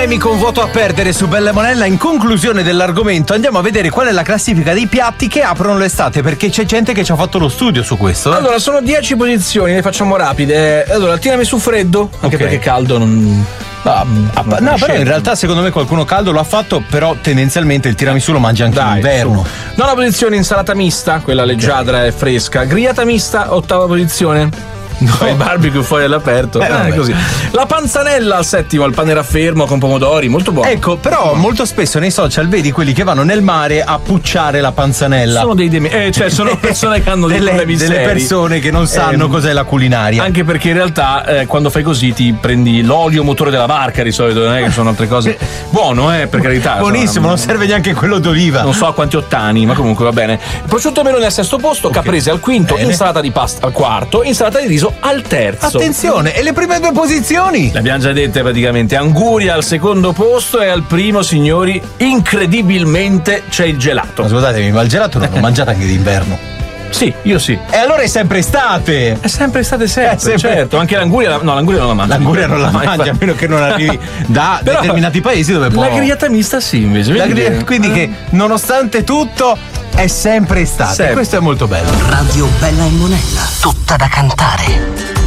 premi con voto a perdere su Bella Monella. In conclusione dell'argomento andiamo a vedere qual è la classifica dei piatti che aprono l'estate, perché c'è gente che ci ha fatto lo studio su questo. Allora, sono 10 posizioni, le facciamo rapide. Allora, il tiramisù freddo, anche perché caldo non... No, però in realtà secondo me qualcuno caldo lo ha fatto, però tendenzialmente il tiramisù lo mangia anche in inverno. Nona posizione, insalata mista, quella leggiadra e fresca. Grigliata mista, 8ª posizione. No. Il barbecue fuori all'aperto, così. La panzanella al 7º, il pane raffermo con pomodori, molto buono. Ecco, però molto spesso nei social vedi quelli che vanno nel mare a pucciare la panzanella. Sono dei cioè sono persone che hanno delle persone che non sanno cos'è la culinaria. Anche perché in realtà quando fai così ti prendi l'olio motore della barca di solito, non è che sono altre cose. Buono, per carità. Buonissimo, non serve neanche quello d'oliva. Non so a quanti ottani, ma comunque va bene. Prosciutto melone al 6º posto, caprese al 5º, insalata di pasta al 4º, insalata di riso al 3º. Attenzione, e le prime 2 posizioni? Le abbiamo già dette praticamente. Anguria al 2º posto e al primo, signori, incredibilmente c'è il gelato. Ma scusatemi, ma il gelato non l'ho mangiato anche d'inverno. Sì, io sì. E allora è sempre estate. È sempre estate, certo. Anche l'anguria, no, l'anguria non la mangia. L'anguria non la mangia, a meno che non arrivi da determinati paesi dove può. La grigliata mista sì, invece. Quindi che nonostante tutto è sempre estate. Questo è molto bello. Radio Bella e Monella, tutta da cantare.